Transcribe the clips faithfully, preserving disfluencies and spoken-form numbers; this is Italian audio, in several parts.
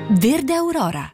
Verde Aurora.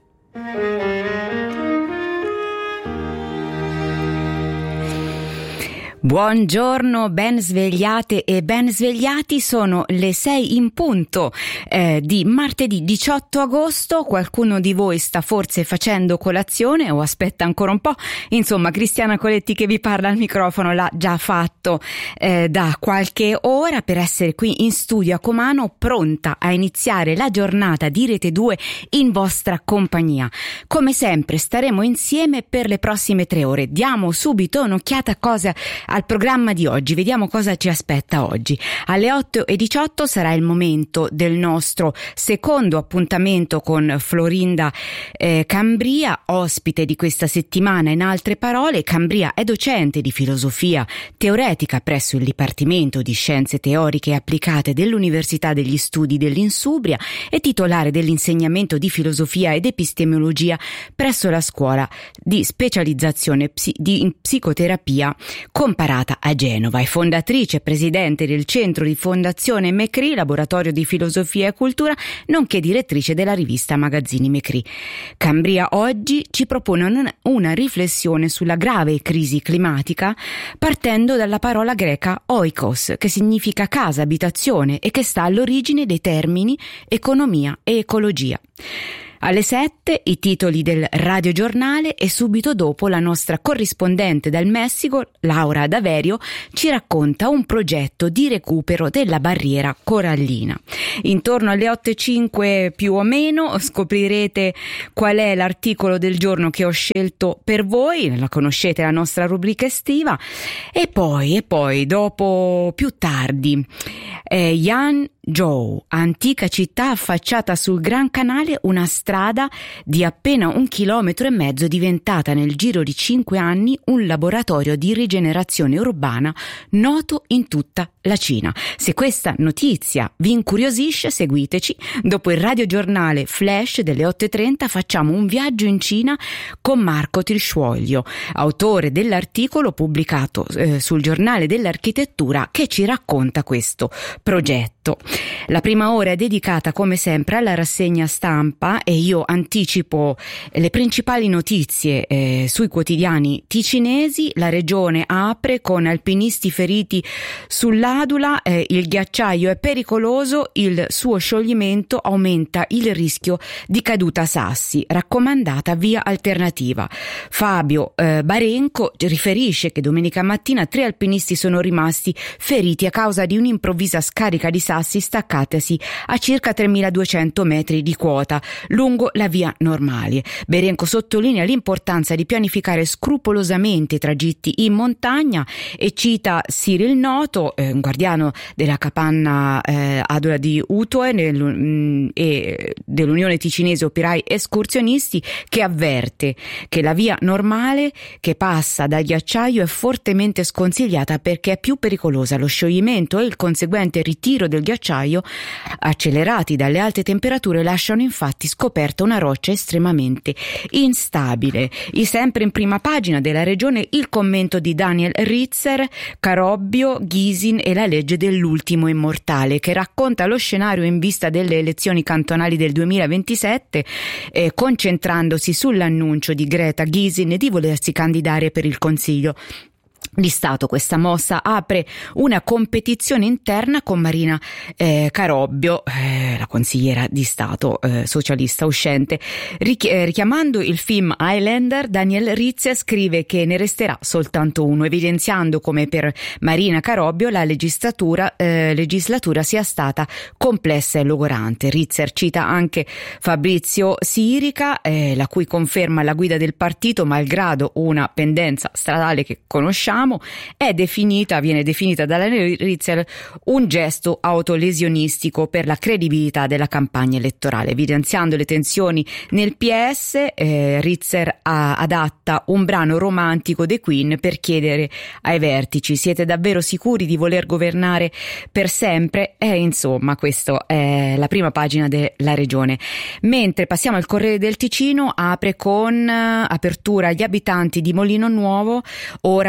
Buongiorno, ben svegliate e ben svegliati, sono le sei in punto eh, di martedì diciotto agosto. Qualcuno di voi sta forse facendo colazione o aspetta ancora un po', insomma Cristiana Coletti che vi parla al microfono l'ha già fatto eh, da qualche ora per essere qui in studio a Comano, pronta a iniziare la giornata di Rete due in vostra compagnia. Come sempre staremo insieme per le prossime tre ore. Diamo subito un'occhiata a cosa al programma di oggi, vediamo cosa ci aspetta oggi. Alle otto e diciotto sarà il momento del nostro secondo appuntamento con Florinda eh, Cambria, ospite di questa settimana. In altre parole, Cambria è docente di filosofia teoretica presso il Dipartimento di Scienze Teoriche e Applicate dell'Università degli Studi dell'Insubria e titolare dell'insegnamento di filosofia ed epistemologia presso la scuola di specializzazione psi- di in psicoterapia comparata a Genova. È fondatrice e presidente del Centro di Fondazione Mecri, laboratorio di filosofia e cultura, nonché direttrice della rivista Magazzini Mecri. Cambria oggi ci propone una, una riflessione sulla grave crisi climatica partendo dalla parola greca oikos, che significa casa, abitazione e che sta all'origine dei termini economia e ecologia. Alle sette i titoli del radiogiornale e subito dopo la nostra corrispondente dal Messico, Laura Daverio, ci racconta un progetto di recupero della barriera corallina. Intorno alle otto e cinque più o meno scoprirete qual è l'articolo del giorno che ho scelto per voi, la conoscete, la nostra rubrica estiva, e poi, e poi dopo più tardi eh, Yanzhou, antica città affacciata sul Gran Canale, una strada di appena un chilometro e mezzo diventata nel giro di cinque anni un laboratorio di rigenerazione urbana noto in tutta la Cina. Se questa notizia vi incuriosisce, seguiteci. Dopo il radiogiornale Flash delle otto e trenta facciamo un viaggio in Cina con Marco Trisciuoglio, autore dell'articolo pubblicato eh, sul giornale dell'architettura che ci racconta questo progetto. La prima ora è dedicata come sempre alla rassegna stampa e io anticipo le principali notizie eh, sui quotidiani ticinesi. La regione apre con alpinisti feriti sull'Adula, eh, il ghiacciaio è pericoloso, il suo scioglimento aumenta il rischio di caduta sassi, raccomandata via alternativa. Fabio eh, Barenco riferisce che domenica mattina tre alpinisti sono rimasti feriti a causa di un'improvvisa scarica di sassi staccatesi a circa tremiladuecento metri di quota lungo la via normale. Barenco sottolinea l'importanza di pianificare scrupolosamente i tragitti in montagna e cita Cyril Noto, eh, un guardiano della capanna eh, Adula di Utoe nel, mh, e dell'Unione Ticinese Operai Escursionisti, che avverte che la via normale che passa dal ghiacciaio è fortemente sconsigliata perché è più pericolosa. Lo scioglimento e il conseguente ritiro del ghiacciaio, accelerati dalle alte temperature, lasciano infatti scoperta una roccia estremamente instabile. E sempre in prima pagina della regione il commento di Daniel Ritzer, Carobbio, Ghisin e la legge dell'ultimo immortale, che racconta lo scenario in vista delle elezioni cantonali del duemilaventisette, eh, concentrandosi sull'annuncio di Greta Ghisin di volersi candidare per il Consiglio di Stato. Questa mossa apre una competizione interna con Marina eh, Carobbio, eh, la consigliera di Stato eh, socialista uscente. Richi- eh, richiamando il film Highlander, Daniel Rizia scrive che ne resterà soltanto uno, evidenziando come per Marina Carobbio la legislatura, eh, legislatura sia stata complessa e logorante. Rizia cita anche Fabrizio Sirica, eh, la cui conferma alla guida del partito, malgrado una pendenza stradale che conosciamo, è definita, viene definita dalla Rizzer un gesto autolesionistico per la credibilità della campagna elettorale. Evidenziando le tensioni nel P S, eh, Rizzer ha, adatta un brano romantico dei Queen per chiedere ai vertici: siete davvero sicuri di voler governare per sempre? E insomma, questa è la prima pagina della regione. Mentre passiamo al Corriere del Ticino, apre con uh, apertura agli abitanti di Molino Nuovo. Ora abbiamo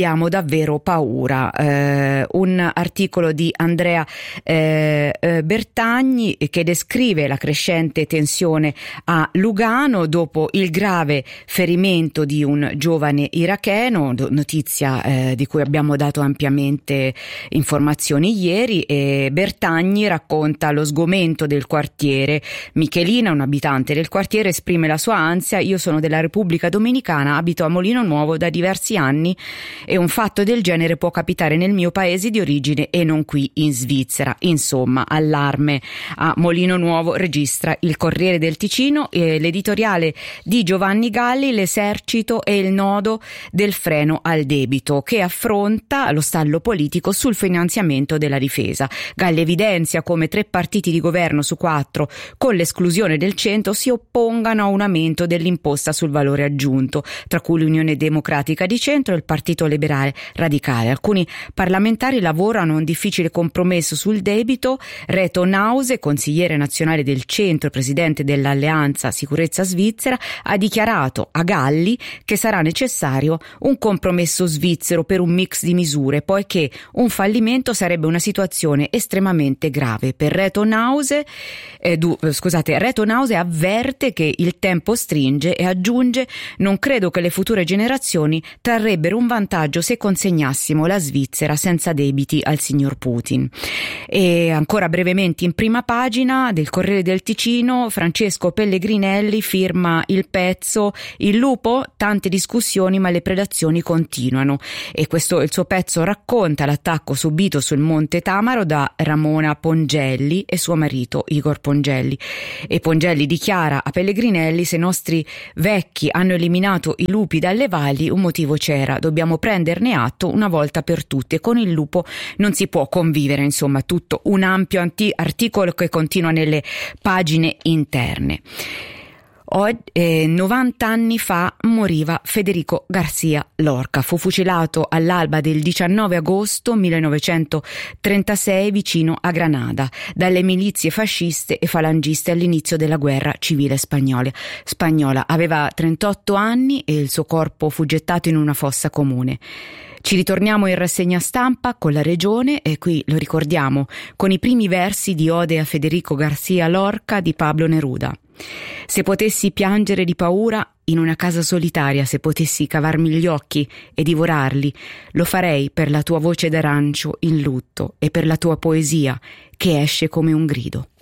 abbiamo davvero paura. Eh, un articolo di Andrea eh, eh, Bertagni che descrive la crescente tensione a Lugano dopo il grave ferimento di un giovane iracheno, notizia eh, di cui abbiamo dato ampiamente informazioni ieri, e Bertagni racconta lo sgomento del quartiere. Michelina, un abitante del quartiere, esprime la sua ansia: io sono della Repubblica Dominicana, abito a Molino Nuovo da diversi anni e un fatto del genere può capitare nel mio paese di origine e non qui in Svizzera. Insomma, allarme a Molino Nuovo, registra il Corriere del Ticino, e l'editoriale di Giovanni Galli, l'esercito e il nodo del freno al debito, che affronta lo stallo politico sul finanziamento della difesa. Galli evidenzia come tre partiti di governo su quattro, con l'esclusione del centro, si oppongano a un aumento dell'imposta sul valore aggiunto, tra cui l'Unione Democratica di Centro e il Partito Liberale Radicale. Alcuni parlamentari lavorano a un difficile compromesso sul debito. Reto Nause, consigliere nazionale del centro e presidente dell'Alleanza Sicurezza Svizzera, ha dichiarato a Galli che sarà necessario un compromesso svizzero per un mix di misure, poiché un fallimento sarebbe una situazione estremamente grave. Per Reto Nause, eh, du, scusate, Reto Nause avverte che il tempo stringe e aggiunge: non credo che le future generazioni trarrebbero un vantaggio se consegnassimo la Svizzera senza debiti al signor Putin. E ancora brevemente, in prima pagina del Corriere del Ticino, Francesco Pellegrinelli firma il pezzo "Il lupo? Tante discussioni ma le predazioni continuano", e questo il suo pezzo racconta l'attacco subito sul Monte Tamaro da Ramona Pongelli e suo marito Igor Pongelli. E Pongelli dichiara a Pellegrinelli: se i nostri vecchi hanno eliminato i lupi dalle valli, un motivo c'era, dobbiamo prenderne atto una volta per tutte, con il lupo non si può convivere. Insomma, tutto un ampio anti- articolo che continua nelle pagine interne. Oggi, eh, novanta anni fa moriva Federico García Lorca. Fu fucilato all'alba del diciannove agosto millenovecentotrentasei vicino a Granada dalle milizie fasciste e falangiste all'inizio della guerra civile spagnola. spagnola. Aveva trentotto anni e il suo corpo fu gettato in una fossa comune. Ci ritorniamo in rassegna stampa con la Regione, e qui lo ricordiamo con i primi versi di Ode a Federico García Lorca di Pablo Neruda. Se potessi piangere di paura in una casa solitaria, se potessi cavarmi gli occhi e divorarli, lo farei per la tua voce d'arancio in lutto e per la tua poesia che esce come un grido.